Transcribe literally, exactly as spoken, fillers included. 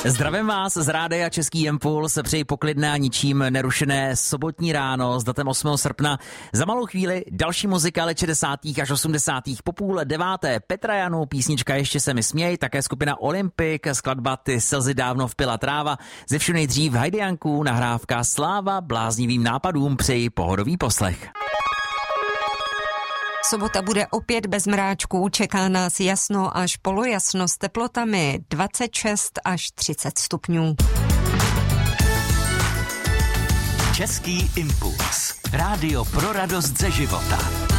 Zdravím vás z rádia Český impuls, přeji poklidné a ničím nerušené sobotní ráno s datem osmého srpna. Za malou chvíli další muzika let šedesátých až osmdesátých po půl deváté Petra Janu, písnička Ještě se mi směj, také skupina Olympik, skladba Ty slzy dávno vpila tráva, ze všeho nejdřív Heidi Janku, nahrávka Sláva bláznivým nápadům, přeji pohodový poslech. Sobota bude opět bez mráčků, čeká nás jasno až polojasno s teplotami dvacet šest až třicet stupňů. Český impuls. Rádio pro radost ze života.